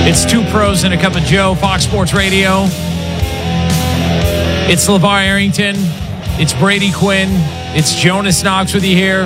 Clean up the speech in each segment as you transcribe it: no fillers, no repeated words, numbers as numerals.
It's Two Pros and a Cup of Joe, Fox Sports Radio. It's LeVar Arrington. It's Brady Quinn. It's Jonas Knox with you here.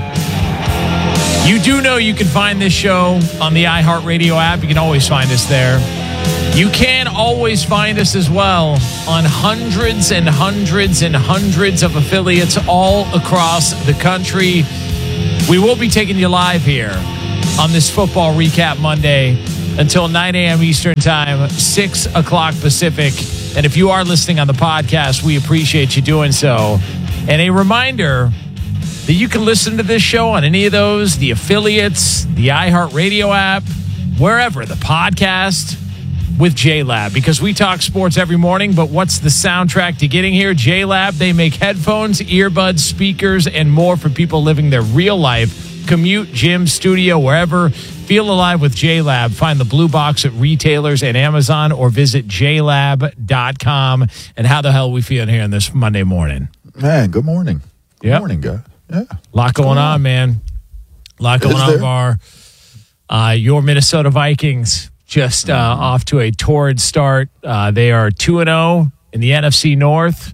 You do know you can find this show on the iHeartRadio app. You can always find us there. You can always find us as well on hundreds and hundreds and hundreds of affiliates all across the country. We will be taking you live here on this Football Recap Monday until 9 a.m. Eastern Time, 6 o'clock Pacific. And if you are listening on the podcast, we appreciate you doing so. And a reminder that you can listen to this show on any of those, the affiliates, the iHeartRadio app, wherever, the podcast with JLab. Because we talk sports every morning, but what's the soundtrack to getting here? JLab, they make headphones, earbuds, speakers, and more for people living their real life. Commute, gym, studio, wherever. Feel alive with JLab. Find the blue box at retailers and Amazon or visit jlab.com. And how the hell are we feeling here on this Monday morning? Man, good morning. Good morning, guy. Yeah. A lot going on, man. A lot going on, VAR. Your Minnesota Vikings just off to a torrid start. They are 2-0 in the NFC North.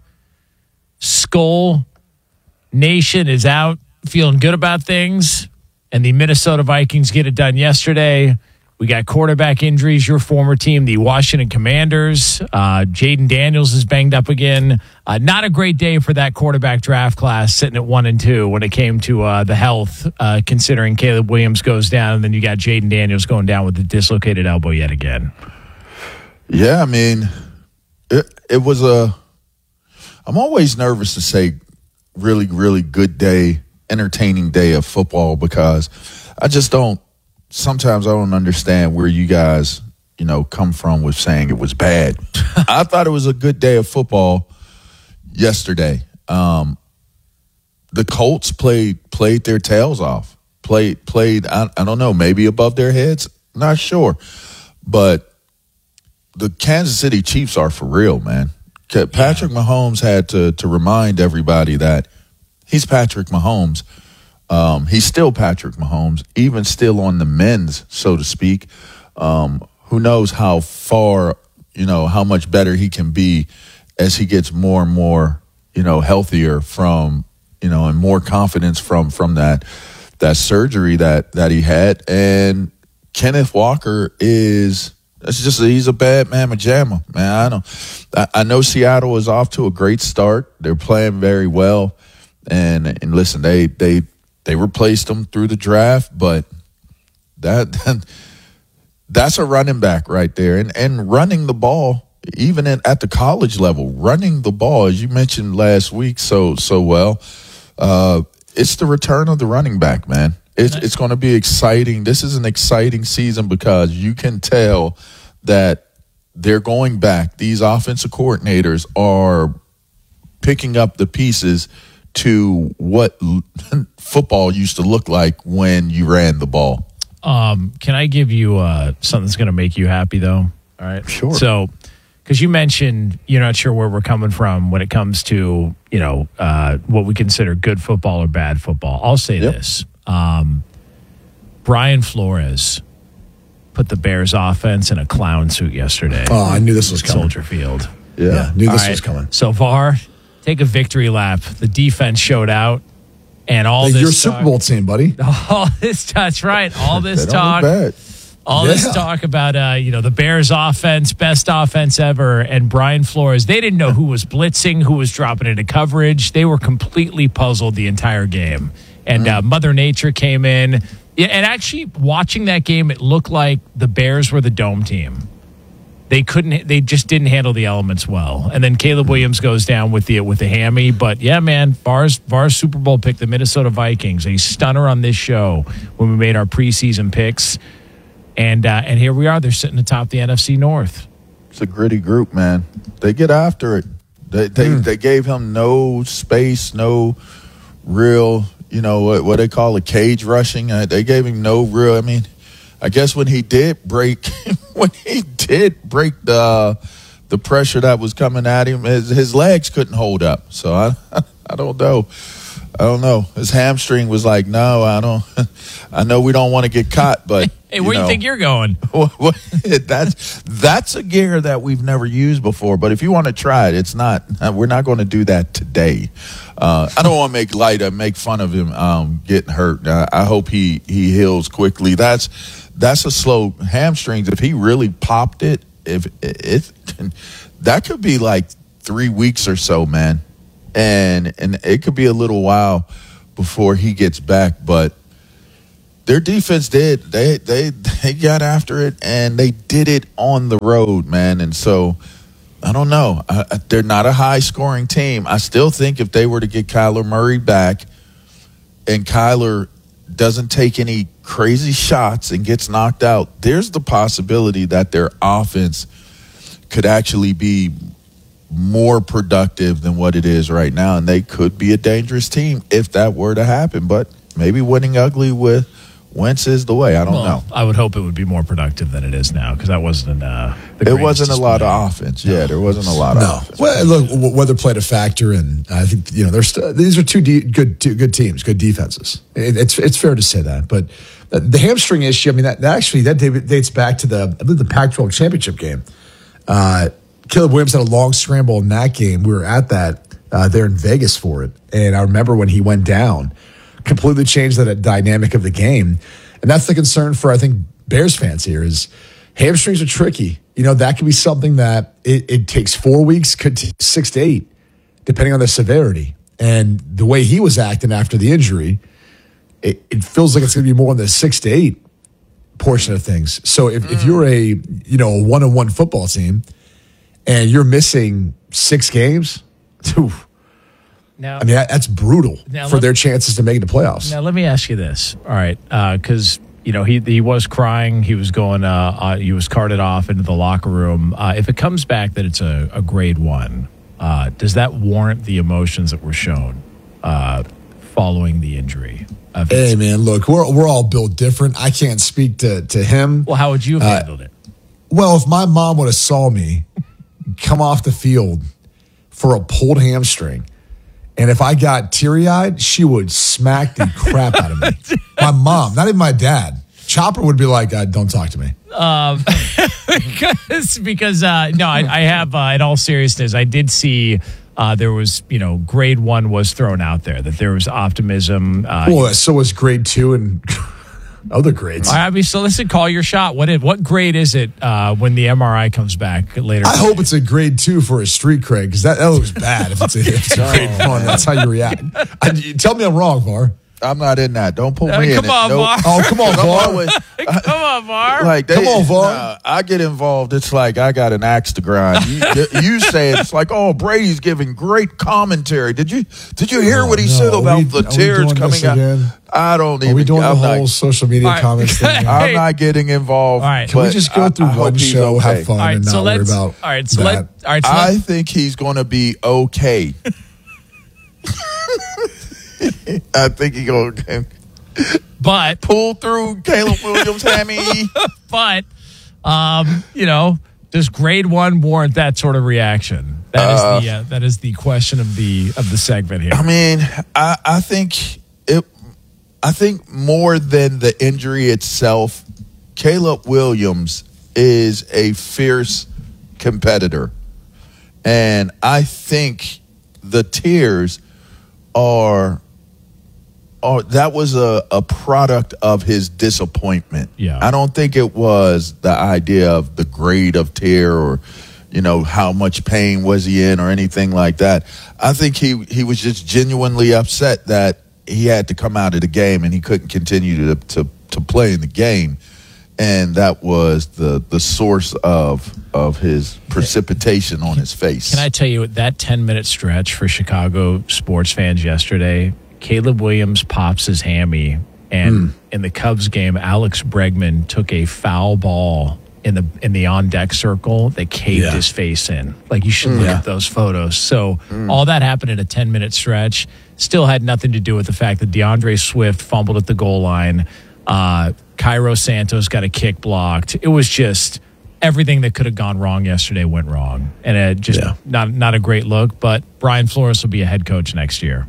Skull Nation is out, feeling good about things. And the Minnesota Vikings get it done yesterday. We got quarterback injuries. Your former team, the Washington Commanders. Jaden Daniels is banged up again. Not a great day for that quarterback draft class, sitting at 1-2 when it came to the health, considering Caleb Williams goes down, and then you got Jaden Daniels going down with the dislocated elbow yet again. Yeah, I mean, it was I'm always nervous to say really, really good day, entertaining day of football, because sometimes I don't understand where you guys, come from with saying it was bad. I thought it was a good day of football yesterday. The Colts played their tails off. Played, I don't know, maybe above their heads, not sure. But the Kansas City Chiefs are for real, man. Patrick Mahomes had to remind everybody that he's Patrick Mahomes. He's still Patrick Mahomes, even still on the men's, so to speak. Who knows how far, how much better he can be as he gets more and more, healthier from, and more confidence from that surgery that he had. And Kenneth Walker he's a bad mamma jamma, man. I know Seattle is off to a great start. They're playing very well. And listen, they replaced him through the draft, but that's a running back right there. And running the ball, even at the college level, running the ball, as you mentioned last week so well, it's the return of the running back, man. It's going to be exciting. This is an exciting season because you can tell that they're going back. These offensive coordinators are picking up the pieces to what football used to look like when you ran the ball. Can I give you something that's going to make you happy, though? All right. Sure. So, because you mentioned you're not sure where we're coming from when it comes to, what we consider good football or bad football. I'll say this. Brian Flores put the Bears offense in a clown suit yesterday. Oh, I knew this was coming. Soldier Field. Yeah, knew this was coming. So, VAR, take a victory lap. The defense showed out. And all this your Super Bowl team, buddy. All this, that's right. All this They talk. don't look bad. All this talk about, the Bears offense, best offense ever, and Brian Flores. They didn't know who was blitzing, who was dropping into coverage. They were completely puzzled the entire game. And Mother Nature came in. Yeah, and actually, watching that game, it looked like the Bears were the dome team. They just didn't handle the elements well. And then Caleb Williams goes down with the hammy. But yeah, man, VAR's Super Bowl pick, the Minnesota Vikings, a stunner on this show when we made our preseason picks. And here we are. They're sitting atop the NFC North. It's a gritty group, man. They get after it. They gave him no space, no real, what they call a cage rushing. They gave him no real. I mean, I guess when he did break the pressure that was coming at him, his legs couldn't hold up. So I don't know. I don't know. His hamstring was like, no, I don't. I know we don't want to get caught, but hey, where do you think you're going? That's a gear that we've never used before. But if you want to try it, it's not. We're not going to do that today. I don't want to make fun of him getting hurt. I hope he heals quickly. That's a slow hamstrings. If he really popped it, that could be like 3 weeks or so, man. And it could be a little while before he gets back, but their defense did. They got after it, and they did it on the road, man. And so I don't know. They're not a high-scoring team. I still think if they were to get Kyler Murray back and Kyler doesn't take any crazy shots and gets knocked out, there's the possibility that their offense could actually be more productive than what it is right now, and they could be a dangerous team if that were to happen. But maybe winning ugly with Wentz is the way. I don't know. I would hope it would be more productive than it is now, because that wasn't it wasn't a lot of offense. No. Yeah, there wasn't a lot of offense. Well, look, weather played a factor, and I think these are two good teams, good defenses. It's fair to say that, but the hamstring issue. I mean, that dates back to the Pac-12 championship game. Caleb Williams had a long scramble in that game. We were at that there in Vegas for it. And I remember when he went down, completely changed the dynamic of the game. And that's the concern for, I think, Bears fans here is hamstrings are tricky. That could be something that it takes 4 weeks, could take 6 to 8, depending on the severity. And the way he was acting after the injury, it feels like it's going to be more in the 6 to 8 portion of things. So if you're a 1-on-1 football team, and you're missing 6 games, now, I mean, that's brutal for their chances to make the playoffs. Now, let me ask you this. All right, because he was crying. He was going. He was carted off into the locker room. If it comes back that it's a grade 1, does that warrant the emotions that were shown following the injury? Hey, man, look, we're all built different. I can't speak to him. Well, how would you have handled it? Well, if my mom would have saw me come off the field for a pulled hamstring, and if I got teary-eyed, she would smack the crap out of me. My mom, not even my dad. Chopper would be like, don't talk to me. Because I have, in all seriousness, I did see there was, grade 1 was thrown out there, that there was optimism. So was grade 2 and other grades. I mean, so listen, call your shot. What grade is it when the MRI comes back later? I hope it's a grade 2 for a street cred, because that looks bad if it's a grade 1. That's how you react. Tell me I'm wrong, Var. I'm not in that. Don't put me in it. Come on, Var. Oh, come on, Var. Come on, Var. Come on, Var. I get involved. It's like I got an axe to grind. You say it's like, oh, Brady's giving great commentary. Did you hear what he said about the tears coming out? Again? I don't even. Are we doing the whole social media comments thing? I'm not getting involved. All right. Can we just go through one show, have fun, and not worry about that? I think he's going to be okay. I think he's going to pull through Caleb Williams' hammy. But, does grade 1 warrant that sort of reaction? That is the question of the segment here. I mean, I think more than the injury itself, Caleb Williams is a fierce competitor. And I think the tears that was a product of his disappointment. Yeah. I don't think it was the idea of the grade of tear or, how much pain was he in or anything like that. I think he was just genuinely upset that he had to come out of the game and he couldn't continue to play in the game. And that was the source of his precipitation on his face. Can I tell you, that 10-minute stretch for Chicago sports fans yesterday, Caleb Williams pops his hammy, and in the Cubs game, Alex Bregman took a foul ball in the on-deck circle that caved his face in. Like, you should look at those photos. So all that happened in a 10-minute stretch. Still had nothing to do with the fact that DeAndre Swift fumbled at the goal line. Cairo Santos got a kick blocked. It was just everything that could have gone wrong yesterday went wrong. And not a great look, but Brian Flores will be a head coach next year.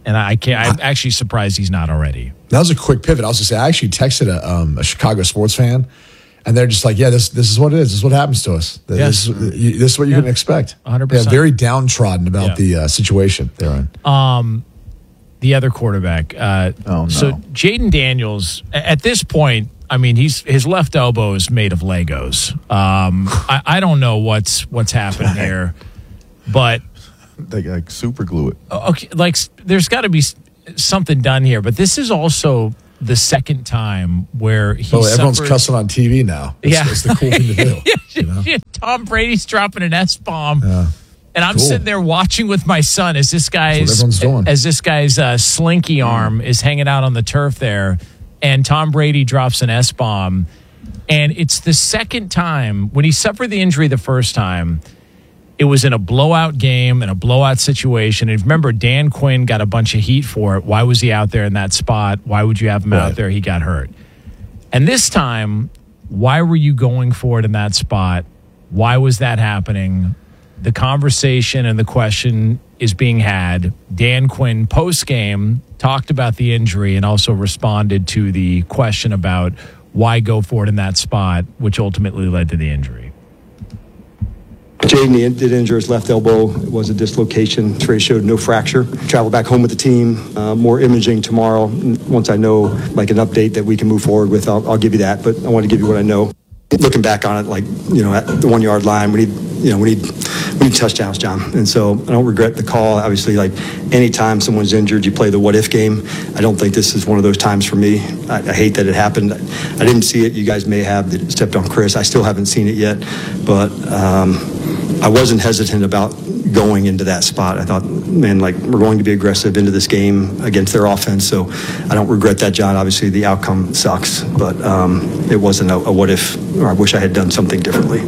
And I'm actually surprised he's not already. That was a quick pivot. I was going to say, I actually texted a Chicago sports fan, and they're just like, yeah, this is what it is. This is what happens to us. This is what you can expect. 100%. Yeah, very downtrodden about the situation they're in. The other quarterback. So Jaden Daniels, at this point, I mean, his left elbow is made of Legos. I don't know what's happened here, but they like super glue it. Okay, like there's got to be something done here, but this is also the second time where everyone's cussing on TV now. It's the cool thing to do. You know? Tom Brady's dropping an S-bomb. Yeah. And I'm sitting there watching with my son as this guy's slinky arm is hanging out on the turf there, and Tom Brady drops an S-bomb. And it's the second time. When he suffered the injury the first time, it was in a blowout game, in a blowout situation. And remember, Dan Quinn got a bunch of heat for it. Why was he out there in that spot? Why would you have him out there? He got hurt. And this time, why were you going for it in that spot? Why was that happening? The conversation and the question is being had. Dan Quinn, post-game, talked about the injury and also responded to the question about why go for it in that spot, which ultimately led to the injury. Jaden did injure his left elbow. It was a dislocation. Trey showed no fracture. Travel back home with the team. More imaging tomorrow. Once I know like an update that we can move forward with, I'll give you that. But I want to give you what I know. Looking back on it, like, you know, at the 1 yard line, we need touchdowns, John. And so I don't regret the call. Obviously, like anytime someone's injured, you play the what if game. I don't think this is one of those times for me. I hate that it happened. I didn't see it. You guys may have that stepped on Chris. I still haven't seen it yet. But I wasn't hesitant about going into that spot. I thought, man, like we're going to be aggressive into this game against their offense. So I don't regret that, John. Obviously, the outcome sucks, but it wasn't a what if, or I wish I had done something differently.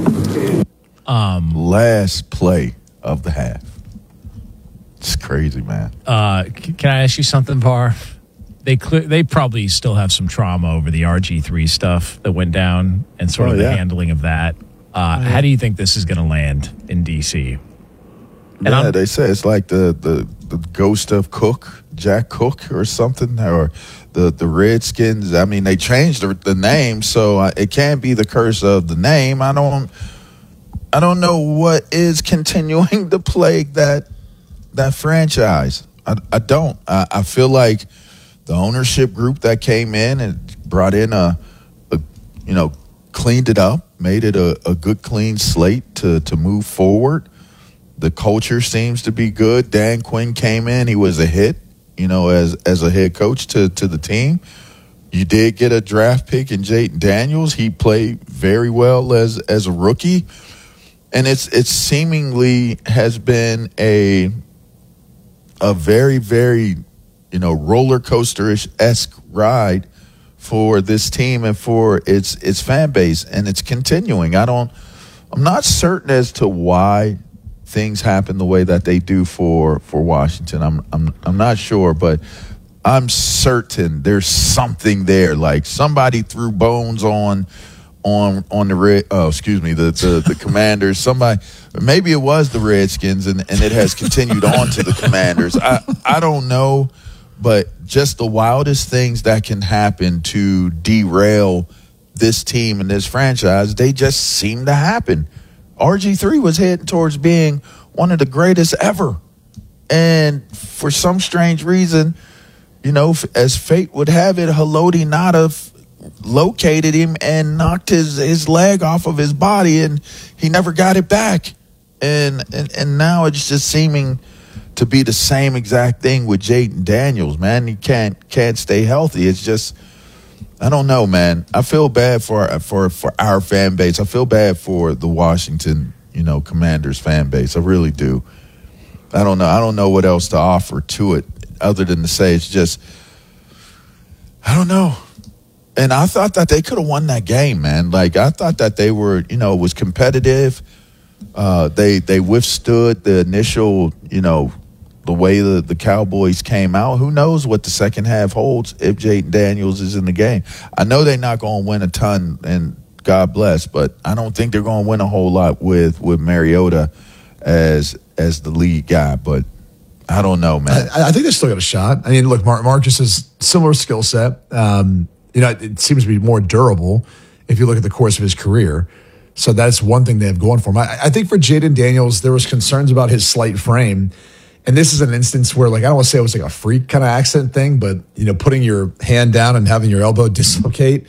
Last play of the half. It's crazy, man. Can I ask you something, Var? They probably still have some trauma over the RG3 stuff that went down and sort of the handling of that. How do you think this is going to land in D.C.? And they say it's like the ghost of Jack Cook or something, or the Redskins. I mean, they changed the name, so it can't be the curse of the name. I don't know what is continuing to plague that franchise. I don't. I feel like the ownership group that came in and brought in cleaned it up, made it a good clean slate to move forward. The culture seems to be good. Dan Quinn came in. He was a hit, as a head coach to the team. You did get a draft pick in Jaden Daniels. He played very well as a rookie. And it's seemingly has been a very, very, roller coaster-esque ride for this team and for its fan base, and it's continuing. I'm not certain as to why things happen the way that they do for Washington. I'm not sure, but I'm certain there's something there. Like somebody threw bones on the Commanders. Somebody, maybe it was the Redskins, and it has continued on to the Commanders. I don't know, but just the wildest things that can happen to derail this team and this franchise, they just seem to happen. RG3 was heading towards being one of the greatest ever, and for some strange reason, as fate would have it, Haloti Ngata located him and knocked his leg off of his body, and he never got it back. And now it's just seeming to be the same exact thing with Jaden Daniels, man. He can't stay healthy. It's just, I don't know, man. I feel bad for our fan base. I feel bad for the Washington, Commanders fan base. I really do. I don't know. I don't know what else to offer to it other than to say it's just, I don't know. And I thought that they could have won that game, man. Like, I thought that they were, it was competitive. They withstood the initial, the way the Cowboys came out. Who knows what the second half holds if Jaden Daniels is in the game. I know they're not going to win a ton, and God bless, but I don't think they're going to win a whole lot with Mariota as the lead guy. But I don't know, man. I think they still got a shot. I mean, look, Marcus has similar skill set. It seems to be more durable if you look at the course of his career. So that's one thing they have going for him. I think for Jaden Daniels, there was concerns about his slight frame. And this is an instance where, like, I don't want to say it was like a freak kind of accident thing, but, putting your hand down and having your elbow dislocate,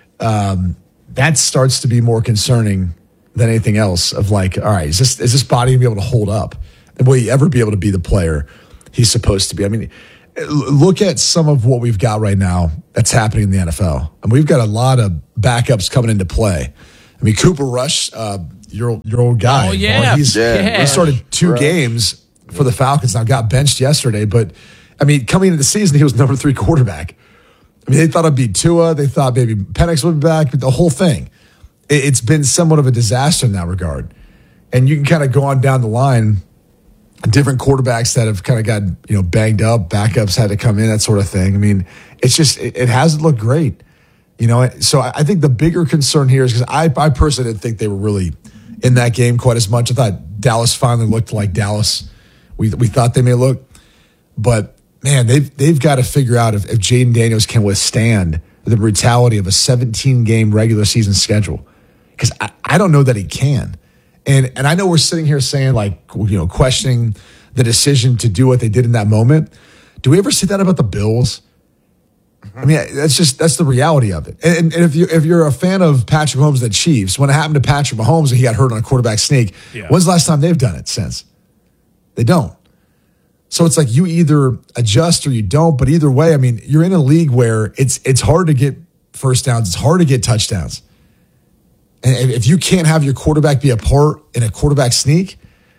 that starts to be more concerning than anything else of like, all right, is this body going to be able to hold up? And will he ever be able to be the player he's supposed to be? I mean, look at some of what we've got right now that's happening in the NFL. And we've got a lot of backups coming into play. I mean, Cooper Rush, your old guy. Oh, yeah. He started 2 games for the Falcons. Now got benched yesterday. But, I mean, coming into the season, he was number 3 quarterback. I mean, they thought it'd be Tua. They thought maybe Penix would be back. The whole thing. It's been somewhat of a disaster in that regard. And you can kind of go on down the line, different quarterbacks that have kind of got, banged up, backups had to come in, that sort of thing. I mean, it's just, it hasn't looked great. So I think the bigger concern here is because I personally didn't think they were really in that game quite as much. I thought Dallas finally looked like Dallas. We thought they may look. But, man, they've got to figure out if Jaden Daniels can withstand the brutality of a 17-game regular season schedule. Because I don't know that he can. And I know we're sitting here saying, like, questioning the decision to do what they did in that moment. Do we ever say that about the Bills? I mean, that's the reality of it. And if you're a fan of Patrick Mahomes and the Chiefs, when it happened to Patrick Mahomes and he got hurt on a quarterback sneak, when's the last time they've done it since? They don't. So it's like you either adjust or you don't. But either way, I mean, you're in a league where it's hard to get first downs. It's hard to get touchdowns. And if you can't have your quarterback be a part in a quarterback sneak,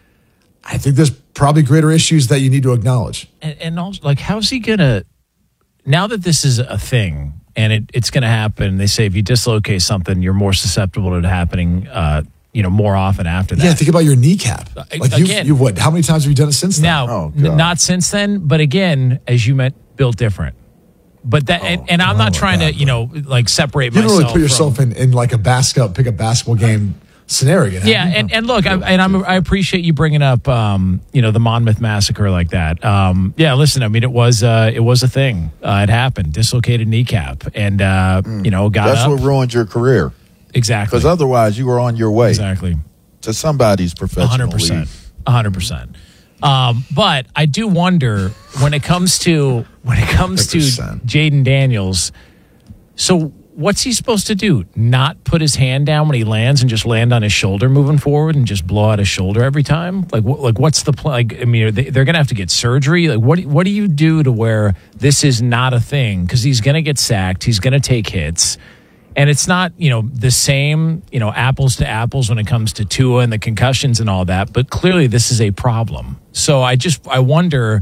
I think there's probably greater issues that you need to acknowledge. And also, like, how's he going to, now that this is a thing and it's going to happen, they say if you dislocate something, you're more susceptible to it happening, more often after that. Yeah, think about your kneecap. Like you've what? How many times have you done it since then? Now, not since then, but again, as you meant, built different. But that, and I'm not trying to, separate myself. You don't really put yourself in like a pick up basketball game scenario. Yeah, and look, I appreciate you bringing up, the Monmouth massacre like that. Yeah, listen, I mean, it was a thing. It happened, dislocated kneecap, and got That's up. what ruined your career. Exactly, because otherwise you were on your way to somebody's professional 100%, 100%. But I do wonder when it comes to 100%. Jaden Daniels. So what's he supposed to do? Not put his hand down when he lands and just land on his shoulder moving forward and just blow out his shoulder every time? Like what's the plan? Like, I mean, they're going to have to get surgery. Like what do you do to where this is not a thing? Because he's going to get sacked. He's going to take hits. And it's not, the same, apples to apples when it comes to Tua and the concussions and all that. But clearly this is a problem. So I wonder,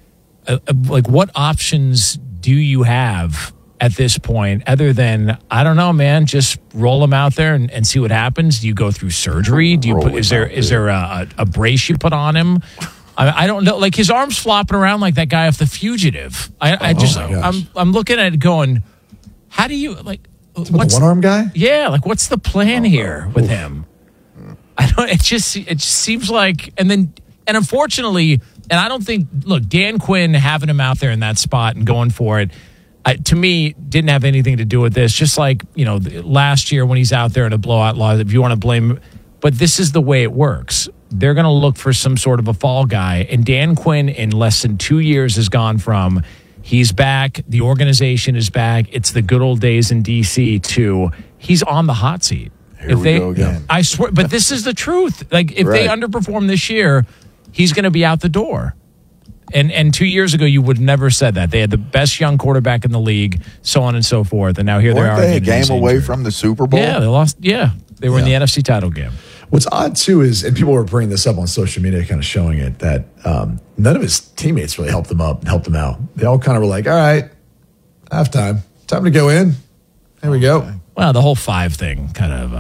what options do you have at this point other than, I don't know, man, just roll him out there and see what happens? Do you go through surgery? Is there a brace you put on him? I don't know. Like his arm's flopping around like that guy off The Fugitive. I'm looking at it going, how do you what's the one-arm guy? Yeah, like what's the plan here with him? I don't. It just seems like, and unfortunately, and I don't think. Look, Dan Quinn having him out there in that spot and going for it, to me, didn't have anything to do with this. Just like last year when he's out there in a blowout loss, if you want to blame, but this is the way it works. They're going to look for some sort of a fall guy, and Dan Quinn in less than 2 years has gone from. He's back. The organization is back. It's the good old days in D.C. too. He's on the hot seat. Here we go again. I swear, but this is the truth. Like if they underperform this year, he's going to be out the door. And 2 years ago, you would never said that. They had the best young quarterback in the league, so on and so forth. And now here they are. They a game away from the Super Bowl? Yeah, they lost. Yeah, they were in the NFC title game. What's odd, too, is, and people were bringing this up on social media, kind of showing it, that none of his teammates really helped him out. They all kind of were like, all right, halftime. Time to go in. There we go. Well, the whole 5 thing kind of,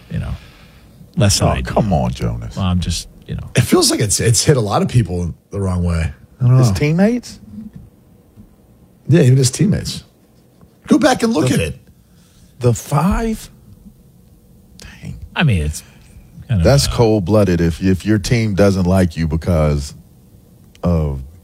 less than ideal. Come on, Jonas. Well, I'm just, It feels like it's hit a lot of people the wrong way. I don't know. His teammates? Yeah, even his teammates. Go back and look at it. The 5? Dang. I mean, it's... That's cold-blooded if your team doesn't like you because of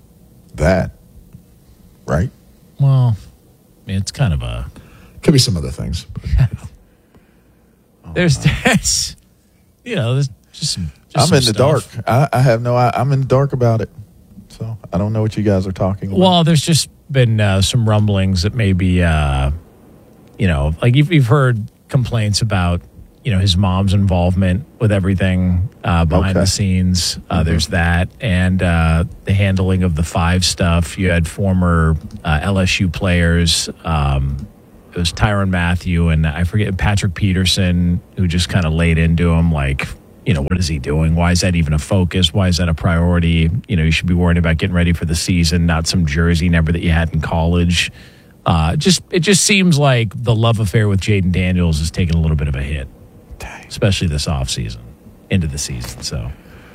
that, right? Well, it's kind of a... Could be some other things. There's just I'm in the dark. I have no... I'm in the dark about it. So I don't know what you guys are talking about. Well, there's just been some rumblings that maybe, like you've heard complaints about, his mom's involvement with everything behind the scenes. There's that. And the handling of the 5 stuff. You had former LSU players. It was Tyrann Mathieu and I forget Patrick Peterson, who just kind of laid into him like, what is he doing? Why is that even a focus? Why is that a priority? You should be worrying about getting ready for the season, not some jersey number that you had in college. It just seems like the love affair with Jaden Daniels is taking a little bit of a hit, especially this offseason, into the season. So,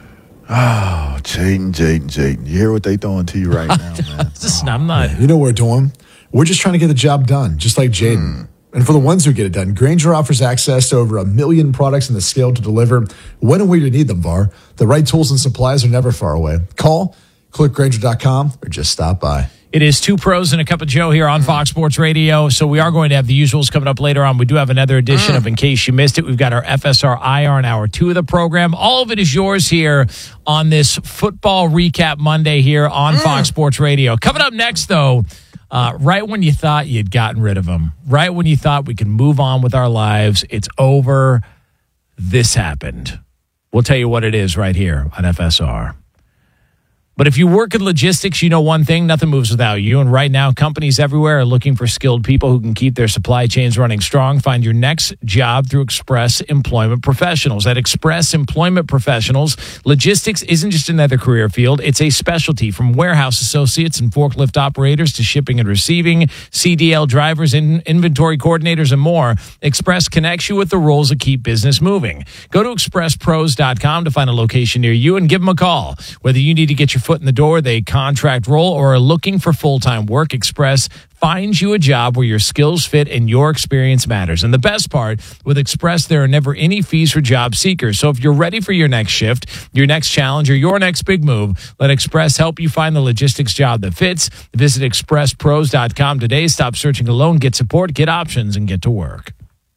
Jaden. You hear what they throwing to you right now, man? I'm not. You know what we're doing? We're just trying to get the job done, just like Jaden. And for the ones who get it done, Grainger offers access to over 1 million products and the scale to deliver when and where you need them, VAR. The right tools and supplies are never far away. Call, click Grainger.com, or just stop by. It is 2 pros and a cup of Joe here on Fox Sports Radio. So we are going to have the usuals coming up later on. We do have another edition of In Case You Missed It. We've got our FSR IR in hour 2 of the program. All of it is yours here on this football recap Monday here on Fox Sports Radio. Coming up next, though, right when you thought you'd gotten rid of him, right when you thought we could move on with our lives, it's over. This happened. We'll tell you what it is right here on FSR. But if you work in logistics, you know one thing, nothing moves without you. And right now, companies everywhere are looking for skilled people who can keep their supply chains running strong. Find your next job through Express Employment Professionals. At Express Employment Professionals, logistics isn't just another career field. It's a specialty, from warehouse associates and forklift operators to shipping and receiving, CDL drivers, and inventory coordinators, and more. Express connects you with the roles that keep business moving. Go to expresspros.com to find a location near you and give them a call. Whether you need to get your foot in the door, they contract role, or are looking for full-time work, Express finds you a job where your skills fit and your experience matters. And the best part, with Express, there are never any fees for job seekers. So if you're ready for your next shift, your next challenge, or your next big move, let Express help you find the logistics job that fits. Visit expresspros.com today. Stop searching alone. Get support, get options, and get to work.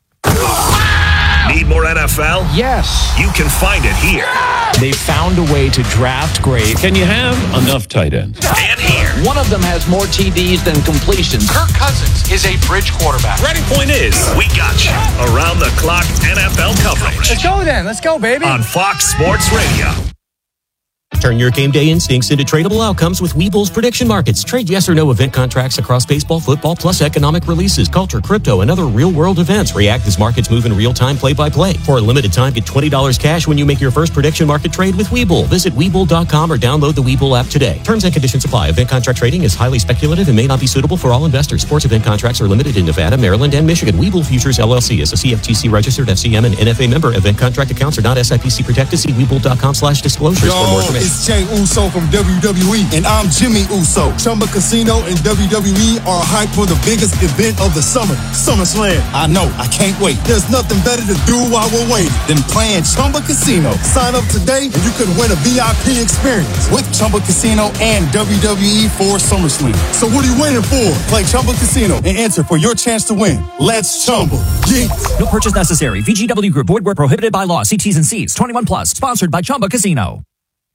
Need more NFL? Yes. You can find it here. They found a way to draft great. Can you have enough tight ends? And here. One of them has more TDs than completions. Kirk Cousins is a bridge quarterback. Ready? Point is, we got you around the clock NFL coverage. Let's go then. Let's go, baby. On Fox Sports Radio. Turn your game day instincts into tradable outcomes with Webull's prediction markets. Trade yes or no event contracts across baseball, football, plus economic releases, culture, crypto, and other real-world events. React as markets move in real time, play-by-play. For a limited time, get $20 cash when you make your first prediction market trade with Webull. Visit Webull.com or download the Webull app today. Terms and conditions apply. Event contract trading is highly speculative and may not be suitable for all investors. Sports event contracts are limited in Nevada, Maryland, and Michigan. Webull Futures LLC is a CFTC-registered FCM and NFA member. Event contract accounts are not SIPC protected. See Webull.com/disclosures for more information. It's Jay Uso from WWE, and I'm Jimmy Uso. Chumba Casino and WWE are hyped for the biggest event of the summer, SummerSlam. I know, I can't wait. There's nothing better to do while we're waiting than playing Chumba Casino. Sign up today and you could win a VIP experience with Chumba Casino and WWE for SummerSlam. So what are you waiting for? Play Chumba Casino and enter for your chance to win. Let's Chumba. Yeah. No purchase necessary. VGW Group. Void where prohibited by law. See T's and C's. 21 plus. Sponsored by Chumba Casino.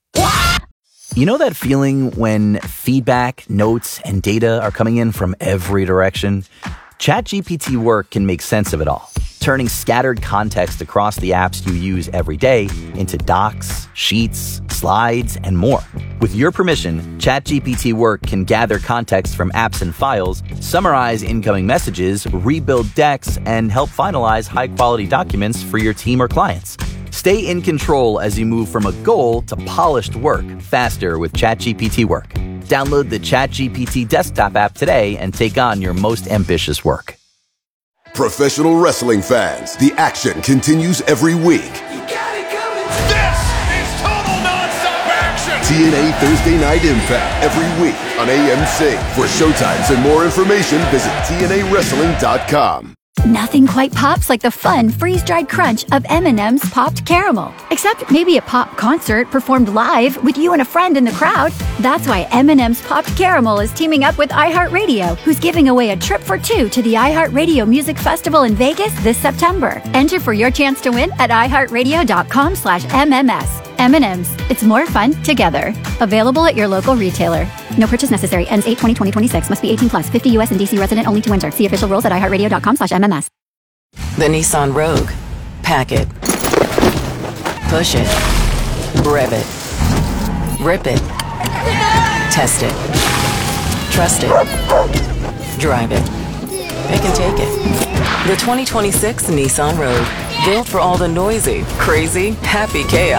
You know that feeling when feedback, notes, and data are coming in from every direction? ChatGPT Work can make sense of it all, turning scattered context across the apps you use every day into docs, sheets, slides, and more. With your permission, ChatGPT Work can gather context from apps and files, summarize incoming messages, rebuild decks, and help finalize high-quality documents for your team or clients. Stay in control as you move from a goal to polished work faster with ChatGPT Work. Download the ChatGPT desktop app today and take on your most ambitious work. Professional wrestling fans, the action continues every week. You got it coming. This is total nonstop action. TNA Thursday Night Impact every week on AMC. For showtimes and more information, visit TNAWrestling.com. Nothing quite pops like the fun, freeze-dried crunch of M&M's Popped Caramel. Except maybe a pop concert performed live with you and a friend in the crowd. That's why M&M's Popped Caramel is teaming up with iHeartRadio, who's giving away a trip for two to the iHeartRadio Music Festival in Vegas this September. Enter for your chance to win at iHeartRadio.com/MMS. M&M's. It's more fun together. Available at your local retailer. No purchase necessary. Ends 8/20/2026. Must be 18 plus. 50 U.S. and D.C. resident only to enter. See official rules at iHeartRadio.com/MMS. The Nissan Rogue. Pack it. Push it. Rev it. Rip it. Test it. Trust it. Drive it. Pick and take it. The 2026 Nissan Rogue. Built for all the noisy, crazy, happy chaos.